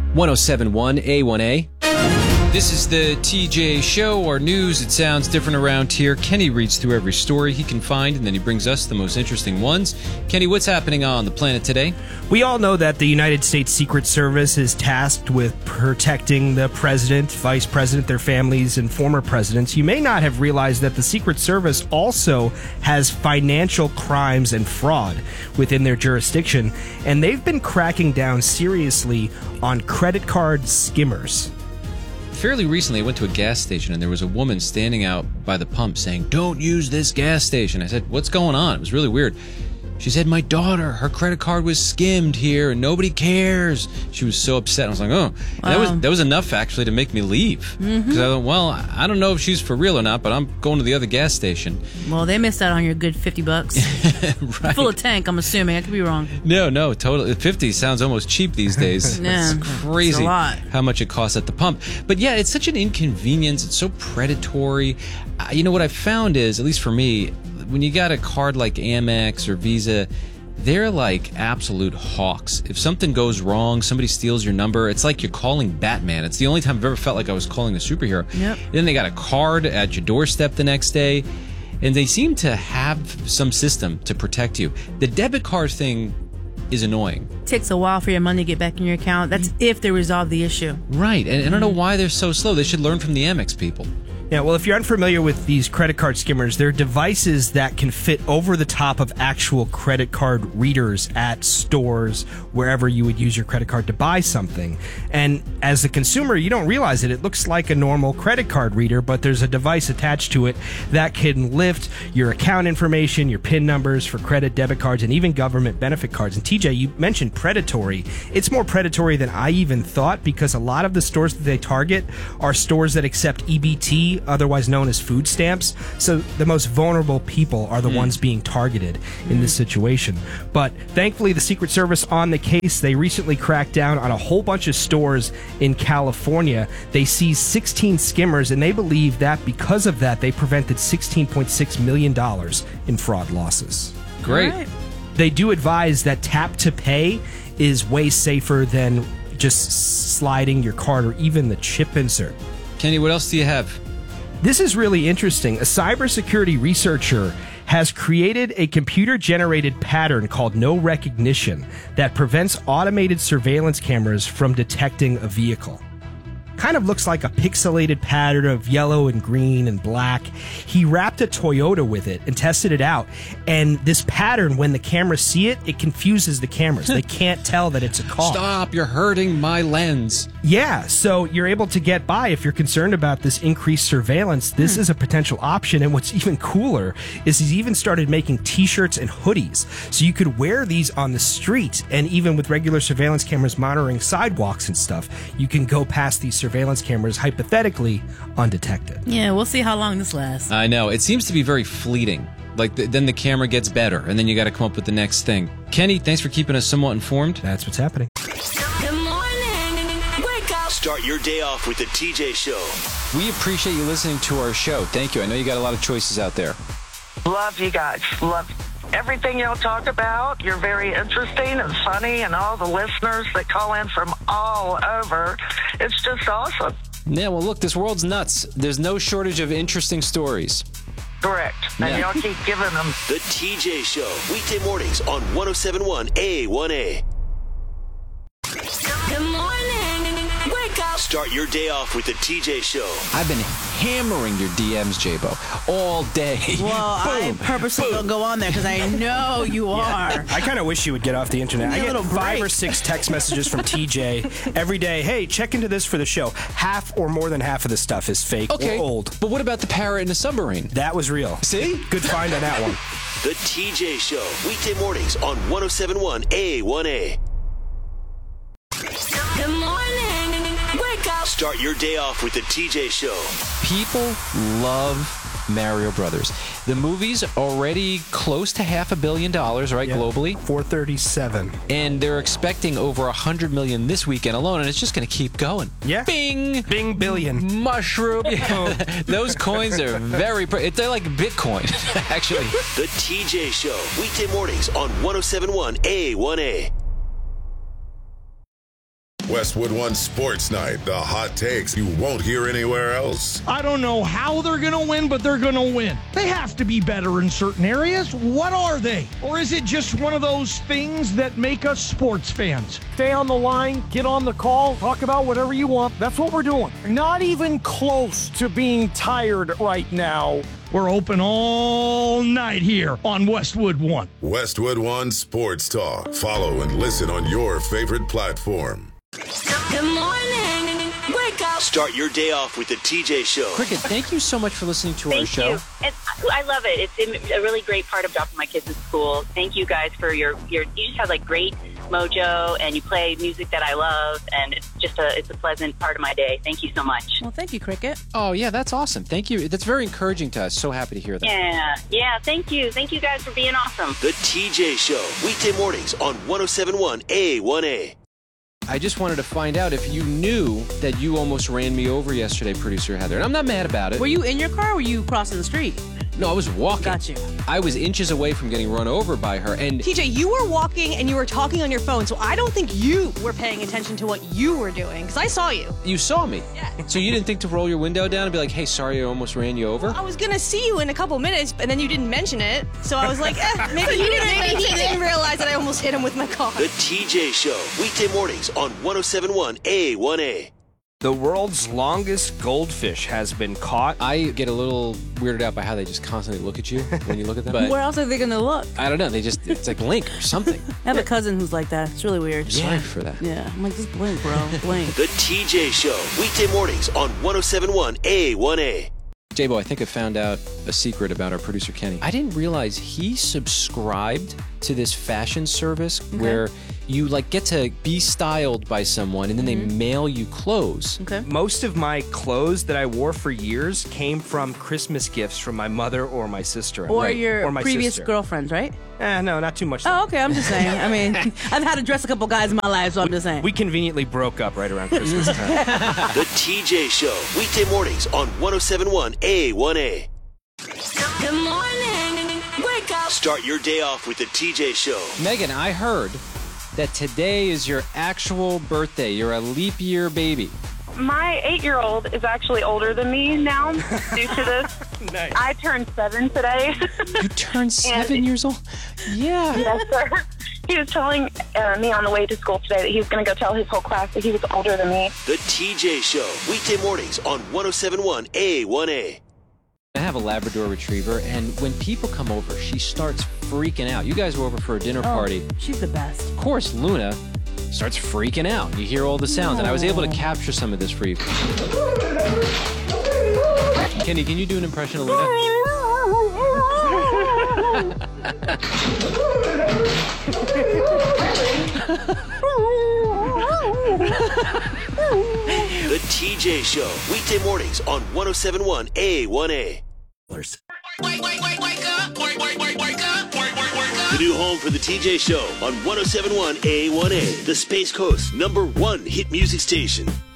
1071 A1A. This is the TJ Show, our news. It sounds different around here. Kenny reads through every story he can find, and then he brings us the most interesting ones. Kenny, what's happening on the planet today? We all know that the United States Secret Service is tasked with protecting the president, vice president, their families, and former presidents. You may not have realized that the Secret Service also has financial crimes and fraud within their jurisdiction, and they've been cracking down seriously on credit card skimmers. Fairly recently, I went to a gas station, and there was a woman standing out by the pump saying, "Don't use this gas station." I said, "What's going on?" It was really weird. She said, "My daughter, her credit card was skimmed here, and nobody cares." She was so upset. I was like, "Oh." Wow. That was enough, actually, to make me leave. Because I thought, well, I don't know if she's for real or not, but I'm going to the other gas station. Well, they missed out on your good $50. Right. Full of tank, I'm assuming. I could be wrong. No, totally. 50 sounds almost cheap these days. Yeah, it's crazy it's a lot. how much it costs at the pump. But yeah, it's such an inconvenience. It's so predatory. You know, what I've found is, at least for me, when you got a card like Amex or Visa, they're like absolute hawks. If something goes wrong, somebody steals your number, it's like you're calling Batman. It's the only time I've ever felt like I was calling a superhero. Yep. Then they got a card at your doorstep the next day, and they seem to have some system to protect you. The debit card thing is annoying. Takes a while for your money to get back in your account. That's if they resolve the issue. Right, and I don't know why they're so slow. They should learn from the Amex people. Yeah, well, if you're unfamiliar with these credit card skimmers, they're devices that can fit over the top of actual credit card readers at stores, wherever you would use your credit card to buy something. And as a consumer, you don't realize it. It looks like a normal credit card reader, but there's a device attached to it that can lift your account information, your PIN numbers for credit, debit cards, and even government benefit cards. And TJ, you mentioned predatory. It's more predatory than I even thought, because a lot of the stores that they target are stores that accept EBT, otherwise known as food stamps. So the most vulnerable people are the ones being targeted in this situation. But thankfully, the Secret Service on the case. They recently cracked down on a whole bunch of stores in California. They seized 16 skimmers, and they believe that because of that, they prevented $16.6 million in fraud losses. Great. Right. They do advise that tap to pay is way safer than just sliding your card or even the chip insert. Kenny, what else do you have? This is really interesting. A cybersecurity researcher has created a computer-generated pattern called no recognition that prevents automated surveillance cameras from detecting a vehicle. Kind of looks like a pixelated pattern of yellow and green and black. He wrapped a Toyota with it and tested it out. And this pattern, when the cameras see it, it confuses the cameras. They can't tell that it's a car. Stop, you're hurting my lens. Yeah, so you're able to get by. If you're concerned about this increased surveillance, this is a potential option. And what's even cooler is he's even started making t-shirts and hoodies. So you could wear these on the street, and even with regular surveillance cameras monitoring sidewalks and stuff, you can go past these surveillance cameras hypothetically undetected. Yeah, we'll see how long this lasts. I know. It seems to be very fleeting. Like, then the camera gets better, and then you got to come up with the next thing. Kenny, thanks for keeping us somewhat informed. That's what's happening. Good morning. Wake up. Start your day off with the TJ Show. We appreciate you listening to our show. Thank you. I know you got a lot of choices out there. Love you guys. Love everything y'all talk about. You're very interesting and funny, and all the listeners that call in from all over. It's just awesome. Yeah, well, look, this world's nuts. There's no shortage of interesting stories. Correct. And y'all keep giving them. The TJ Show. Weekday mornings on 1071 A1A. Good morning. Wake up. Start your day off with the TJ Show. I've been hammering your DMs, J-Bo, all day. Well, I purposely don't go on there because I know you are. I kind of wish you would get off the internet. I Need a get little 5 break. or 6 text messages from TJ every day. Hey, check into this for the show. Half or more than half of the stuff is fake or old. But what about the parrot in the submarine? That was real. See? Good find on that one. The TJ Show. Weekday mornings on 1071 A1A. Good morning. Wake up. Start your day off with the TJ Show. People love Mario Brothers. The movie's already close to $500 million, right, globally? 437. And they're expecting over $100 million this weekend alone, and it's just going to keep going. Yeah. Bing! Bing billion. Mushroom. Those coins are very... They're like Bitcoin, actually. The TJ Show. Weekday mornings on 1071 A1A. Westwood One Sports Night, the hot takes you won't hear anywhere else. I don't know how they're going to win, but they're going to win. They have to be better in certain areas. What are they? Or is it just one of those things that make us sports fans? Stay on the line, get on the call, talk about whatever you want. That's what we're doing. Not even close to being tired right now. We're open all night here on Westwood One. Westwood One Sports Talk. Follow and listen on your favorite platform. Good morning. Wake up. Start your day off with the TJ Show. Cricket, thank you so much for listening to our show. I love it. It's a really great part of dropping my kids at school. Thank you guys for your you just have like great mojo, and you play music that I love, and it's a pleasant part of my day. Thank you so much. Well, thank you, Cricket. Oh, yeah, that's awesome. Thank you. That's very encouraging to us. So happy to hear that. Yeah, thank you. Thank you guys for being awesome. The TJ Show, weekday mornings on 107.1 A1A. I just wanted to find out if you knew that you almost ran me over yesterday, producer Heather. And I'm not mad about it. Were you in your car or were you crossing the street? No, I was walking. Got you. I was inches away from getting run over by her. And TJ, you were walking and you were talking on your phone, so I don't think you were paying attention to what you were doing, because I saw you. You saw me? Yeah. So you didn't think to roll your window down and be like, hey, sorry, I almost ran you over? I was going to see you in a couple minutes, and then you didn't mention it, so I was like, maybe he didn't realize that I almost hit him with my car. The TJ Show, weekday mornings on 107.1 A1A. The world's longest goldfish has been caught. I get a little weirded out by how they just constantly look at you when you look at them. But Where else are they going to look? I don't know. It's like blink or something. I have a cousin who's like that. It's really weird. Sorry for that. Yeah, I'm like, just blink, bro. Blink. The TJ Show, weekday mornings on 107.1 A1A. J-Bo, I think I found out a secret about our producer, Kenny. I didn't realize he subscribed to this fashion service where you like get to be styled by someone and then they mail you clothes. Okay. Most of my clothes that I wore for years came from Christmas gifts from my mother or my sister. Or your or my previous sister. girlfriends, right? No, not too much. Oh, okay, I'm just saying. I mean, I've had to dress a couple guys in my life, so I'm just saying. We conveniently broke up right around Christmas time. The TJ Show, weekday mornings on 107.1 A1A. Good morning. Wake up. Start your day off with the TJ Show. Megan, I heard that today is your actual birthday. You're a leap year baby. My 8-year-old is actually older than me now due to this. Nice. I turned 7 today. You turned 7 years old? Yeah. Yes, sir. He was telling me on the way to school today that he was going to go tell his whole class that he was older than me. The TJ Show, weekday mornings on 107.1 A1A. I have a Labrador Retriever, and when people come over, she starts freaking out. You guys were over for a dinner party. She's the best. Of course, Luna starts freaking out. You hear all the sounds, and I was able to capture some of this for you. Kenny, can you do an impression of Luna? The TJ Show, weekday mornings on 107.1 A1A. The new home for the TJ Show on 107.1 A1A, the Space Coast's #1 hit music station.